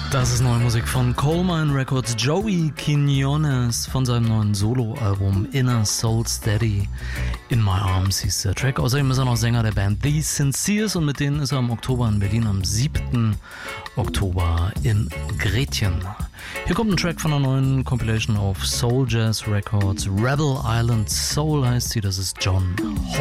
Das ist neue Musik von Colemine Records. Joey Quiñones von seinem neuen Soloalbum Inner Soul Steady. In My Arms hieß der Track. Außerdem ist er noch Sänger der Band The Sinceres und mit denen ist er im Oktober in Berlin, am 7. Oktober in Gretchen. Hier kommt ein Track von einer neuen Compilation auf Soul Jazz Records. Rebel Island Soul heißt sie, das ist John